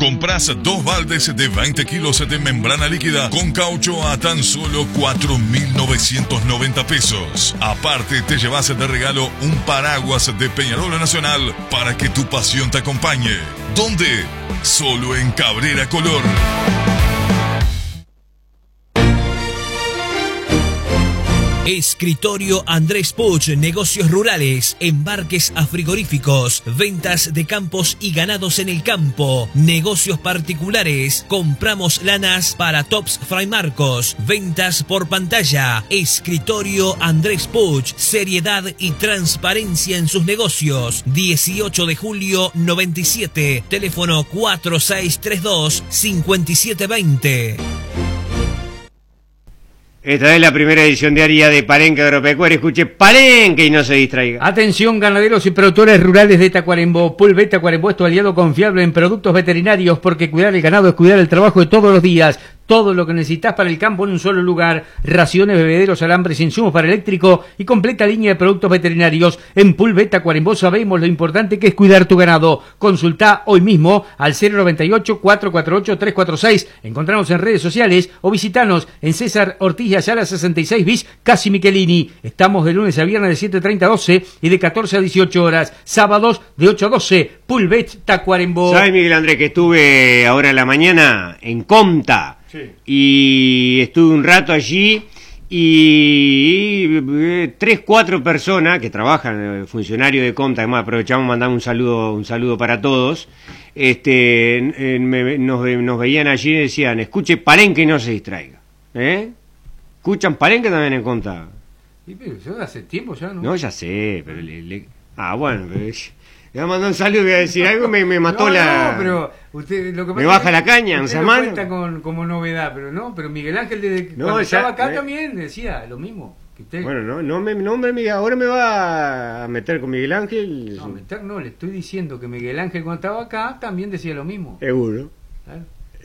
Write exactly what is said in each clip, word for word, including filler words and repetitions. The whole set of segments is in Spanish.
Comprás dos baldes de veinte kilos de membrana líquida con caucho a tan solo cuatro mil novecientos noventa pesos. Aparte, te llevas de regalo un paraguas de Peñarol Nacional para que tu pasión te acompañe. ¿Dónde? Solo en Cabrera Color. Escritorio Andrés Puch, negocios rurales, embarques a frigoríficos, ventas de campos y ganados en el campo, negocios particulares, compramos lanas para Tops Fray Marcos, ventas por pantalla. Escritorio Andrés Puch, seriedad y transparencia en sus negocios. dieciocho de julio noventa y siete, teléfono cuatro seis tres dos, cinco siete dos cero. Esta es la primera edición diaria de Palenque Agropecuario. Escuche Palenque y no se distraiga. Atención, ganaderos y productores rurales de Tacuarembó. Pulvet Tacuarembó es tu aliado confiable en productos veterinarios, porque cuidar el ganado es cuidar el trabajo de todos los días. Todo lo que necesitas para el campo en un solo lugar. Raciones, bebederos, alambres, insumos para eléctrico y completa línea de productos veterinarios. En Pulvet Tacuarembó sabemos lo importante que es cuidar tu ganado. Consulta hoy mismo al cero noventa y ocho, cuatro cuatro ocho, tres cuatro seis. Encontramos en redes sociales o visitanos en César Ortiz y Ayala sesenta y seis bis, Casi Michelini. Estamos de lunes a viernes de siete treinta a doce y de catorce a dieciocho horas. Sábados de ocho a doce. Pulvet Tacuarembó. ¿Sabes, Miguel Andrés, que estuve ahora en la mañana en Comta? Sí. Y estuve un rato allí y, y eh, tres, cuatro personas que trabajan, eh, funcionarios de Comta, además aprovechamos mandar un saludo, un saludo para todos. Este, eh, me, nos, nos veían allí y decían, escuche Palenque y no se distraiga. ¿Eh? ¿Escuchan Palenque también en Comta? Sí, pero yo hace tiempo ya, ¿no? No, ya sé, pero le, le... ah, bueno, pero... Le voy a mandar un saludo, voy a decir algo, me, me mató no, la... No, pero usted, lo que me baja la caña, usted en lo semana. cuenta con, como novedad, pero no, pero Miguel Ángel desde que no, cuando ya, estaba acá me... también decía lo mismo que usted. Bueno, no, no me, no me, ahora me va a meter con Miguel Ángel. No, meter no, le estoy diciendo que Miguel Ángel cuando estaba acá también decía lo mismo. Seguro. Claro.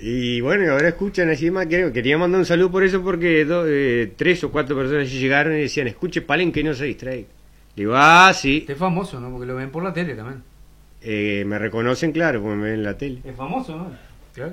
Y bueno, ahora escuchan así más, quería, quería mandar un saludo por eso, porque do, eh, tres o cuatro personas allí llegaron y decían, escuche Palenque y no se distraiga. Digo, ah, sí. Usted es famoso, ¿no? Porque lo ven por la tele también. Eh, me reconocen, claro, porque me ven en la tele. Es famoso, ¿no? Claro.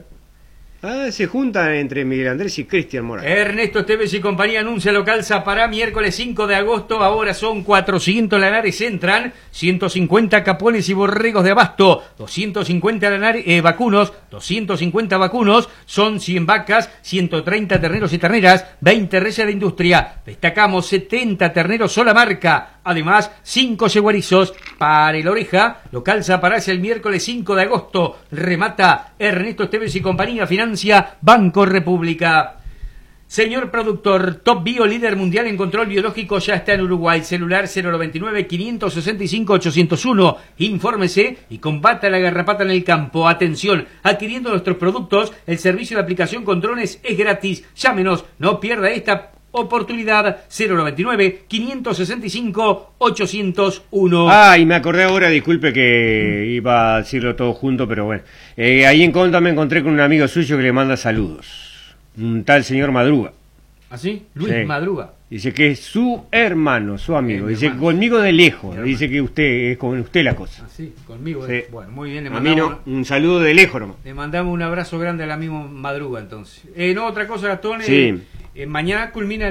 Ah, se juntan entre Miguel Andrés y Cristian Morales. Ernesto Esteves y compañía anuncia local para miércoles cinco de agosto. Ahora son cuatrocientos lanares, entran ciento cincuenta capones y borregos de abasto, doscientos cincuenta lanares, eh, vacunos, doscientos cincuenta vacunos, son cien vacas, ciento treinta terneros y terneras, veinte reses de industria. Destacamos setenta terneros sola marca. Además, cinco yeguarizos para el oreja. Local Zaparás el miércoles cinco de agosto. Remata Ernesto Esteves y compañía. Financia Banco República. Señor productor, Top Bio, líder mundial en control biológico, ya está en Uruguay. Celular cero noventa y nueve, quinientos sesenta y cinco, ochocientos uno. Infórmese y combata la garrapata en el campo. Atención, adquiriendo nuestros productos, el servicio de aplicación con drones es gratis. Llámenos, no pierda esta oportunidad. Cero noventa y nueve, quinientos sesenta y cinco, ochocientos uno. Ah, y me acordé ahora, disculpe que mm. iba a decirlo todo junto, pero bueno. Eh, ahí en Conta me encontré con un amigo suyo que le manda saludos. Un tal señor Madruga. ¿Ah, sí? Luis sí. Madruga. Dice que es su hermano, su amigo. Dice hermano. Conmigo de lejos. Dice que usted es con usted la cosa. Ah, sí, conmigo. Sí. Bueno, muy bien. Le a mí no, un saludo de lejos nomás. Le mandamos un abrazo grande a la misma Madruga, entonces. Eh, no, otra cosa, Gastón. Sí. Eh, eh, mañana culmina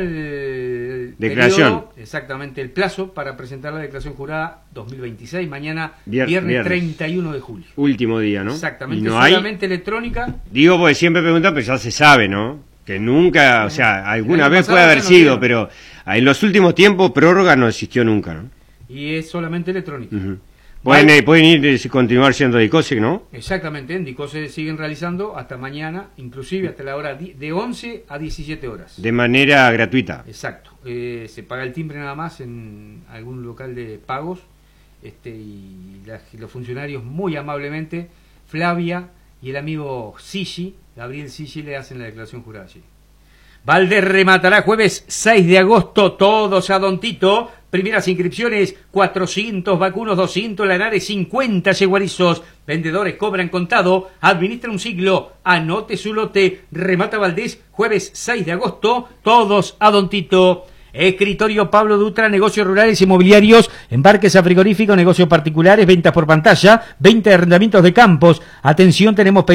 el declaración. Periodo, exactamente, el plazo para presentar la declaración jurada dos mil veintiséis. Mañana, Vier, viernes, viernes treinta y uno de julio. Último día, ¿no? Exactamente. ¿Y no solamente hay? Electrónica. Digo, porque siempre preguntan, pero ya se sabe, ¿no? Que nunca, o sea, alguna vez puede haber no sido, dieron. pero en los últimos tiempos prórroga no existió nunca, ¿no? Y es solamente electrónica. Uh-huh. Pueden, eh, pueden ir y continuar siendo DICOSE, ¿no? Exactamente, en DICOSE siguen realizando hasta mañana, inclusive hasta la hora de once a diecisiete horas. De manera gratuita. Exacto. Eh, se paga el timbre nada más en algún local de pagos, este y la, los funcionarios muy amablemente, Flavia y el amigo Sigi, Gabriel Sigi, le hacen la declaración jurada allí. Valder rematará jueves seis de agosto, todos a Don Tito. Primeras inscripciones, cuatrocientos vacunos, doscientos lanares, cincuenta yeguarizos. Vendedores cobran contado, administra un siglo, anote su lote. Remata Valdés, jueves seis de agosto, todos a Don Tito. Escritorio Pablo Dutra, negocios rurales y mobiliarios, embarques a frigorífico, negocios particulares, ventas por pantalla, veinte arrendamientos de campos. Atención, tenemos